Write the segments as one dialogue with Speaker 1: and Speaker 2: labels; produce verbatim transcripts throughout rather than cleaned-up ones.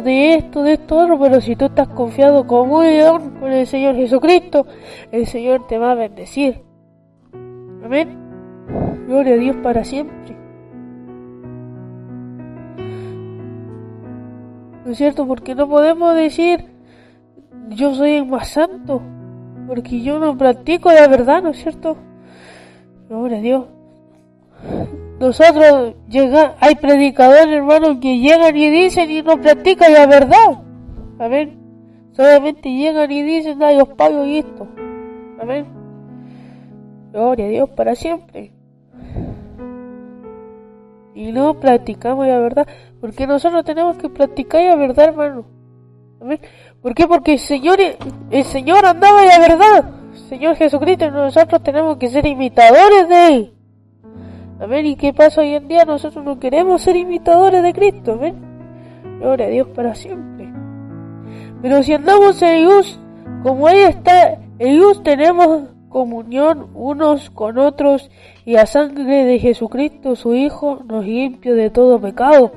Speaker 1: de esto, de esto otro, pero si tú estás confiado como León con el Señor Jesucristo, el Señor te va a bendecir. Amén. Gloria a Dios para siempre. ¿No es cierto? Porque no podemos decir yo soy el más santo, porque yo no practico la verdad, ¿no es cierto? Gloria a Dios. Nosotros llega, hay predicadores, hermanos, que llegan y dicen y no practican la verdad. Amén. Solamente llegan y dicen, ay, os pago y esto. Amén. Gloria a Dios para siempre. Y no practicamos la verdad, porque nosotros tenemos que practicar la verdad, hermano. Amén. ¿Por qué? Porque el Señor, el Señor andaba en la verdad. El Señor Jesucristo, y nosotros tenemos que ser imitadores de Él. Amén. ¿Y qué pasa hoy en día? Nosotros no queremos ser imitadores de Cristo. Amén. Gloria a Dios para siempre. Pero si andamos en luz, como Él está en luz, tenemos comunión unos con otros, y la sangre de Jesucristo, su Hijo, nos limpia de todo pecado.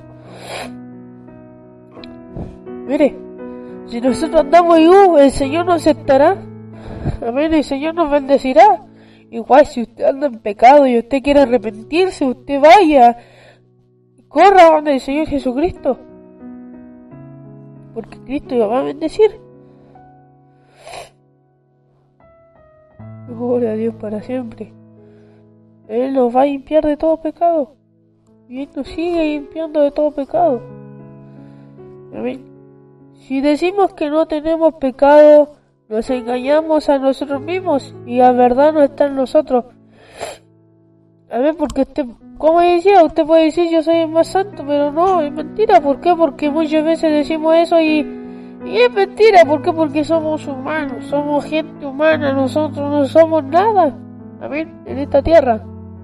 Speaker 1: Mire, si nosotros andamos en luz, el Señor nos aceptará. Amén. El Señor nos bendecirá. Igual si usted anda en pecado y usted quiere arrepentirse, usted vaya, corra donde el Señor Jesucristo, porque Cristo lo va a bendecir. Gloria a Dios para siempre. Él nos va a limpiar de todo pecado, y Él nos sigue limpiando de todo pecado. Amén. Si decimos que no tenemos pecado, nos engañamos a nosotros mismos, y la verdad no está en nosotros. Amén. Porque usted, como decía, usted puede decir yo soy el más santo, pero no, es mentira. ¿Por qué? Porque muchas veces decimos eso y, y es mentira. ¿Por qué? Porque somos humanos, somos gente humana, nosotros no somos nada. Amén. En esta tierra.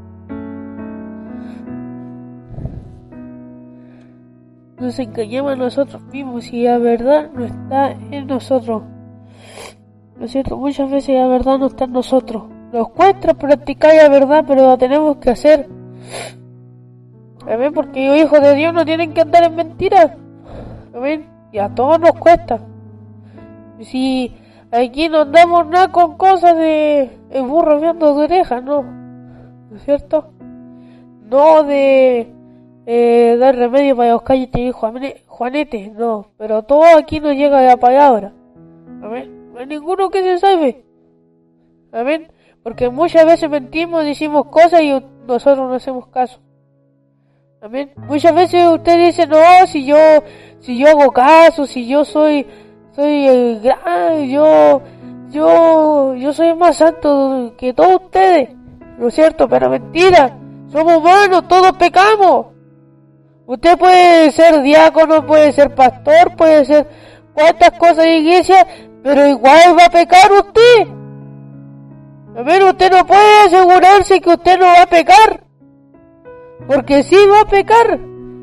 Speaker 1: Nos engañamos a nosotros mismos y la verdad no está en nosotros. ¿No es cierto? Muchas veces la verdad no está en nosotros. Nos cuesta practicar la verdad, pero la tenemos que hacer. Amén. Porque los hijos de Dios no tienen que andar en mentiras. Amén. Y a todos nos cuesta. Si aquí no andamos nada con cosas de el burro viendo de orejas, no. ¿No es cierto? No de eh, dar remedio para los calles y Juanete, no. Pero todo aquí nos llega de la palabra. Amén. No hay ninguno que se salve. Amén. Porque muchas veces mentimos, decimos cosas y nosotros no hacemos caso. Amén. Muchas veces usted dice, no, si yo, si yo hago caso, si yo soy, soy el gran, yo, yo, yo soy más santo que todos ustedes. ¿No es cierto? Pero mentira. Somos humanos, todos pecamos. Usted puede ser diácono, puede ser pastor, puede ser cuantas cosas de iglesia, pero igual va a pecar usted. Amén. Usted no puede asegurarse que usted no va a pecar, porque sí va a pecar.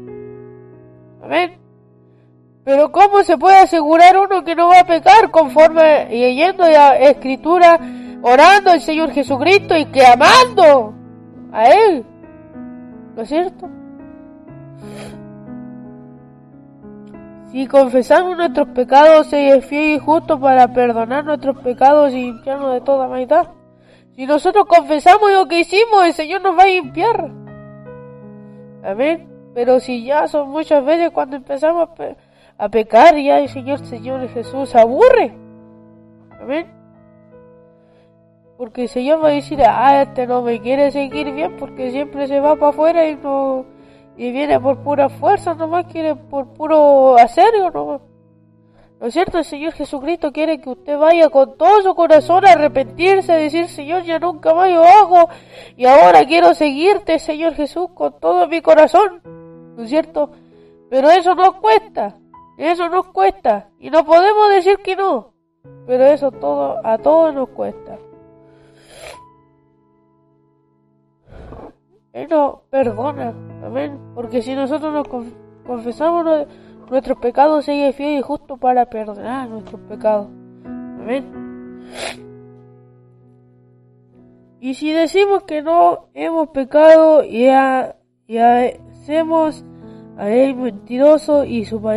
Speaker 1: Amén. Pero ¿cómo se puede asegurar uno que no va a pecar? Conforme leyendo la Escritura, orando al Señor Jesucristo y clamando a Él. ¿No es cierto? Si confesamos nuestros pecados, Él es fiel y justo para perdonar nuestros pecados y limpiarnos de toda maldad. Si nosotros confesamos lo que hicimos, el Señor nos va a limpiar. Amén. Pero si ya son muchas veces cuando empezamos a, pe- a pecar, ya el Señor, Señor Jesús se aburre. Amén. Porque el Señor va a decir, ah, este no me quiere seguir bien, porque siempre se va para afuera y no, y viene por pura fuerza, nomás quiere por puro hacerlo, nomás. ¿No es cierto? El Señor Jesucristo quiere que usted vaya con todo su corazón a arrepentirse, a decir, Señor, ya nunca más lo hago, y ahora quiero seguirte, Señor Jesús, con todo mi corazón. ¿No es cierto? Pero eso nos cuesta, eso nos cuesta, y no podemos decir que no, pero eso todo, a todos nos cuesta. Él nos perdona, amén, porque si nosotros nos confesamos nuestros pecados, Él es fiel y justo para perdonar nuestros pecados, amén. Y si decimos que no hemos pecado y, a, y a, hacemos a Él mentiroso y su palabra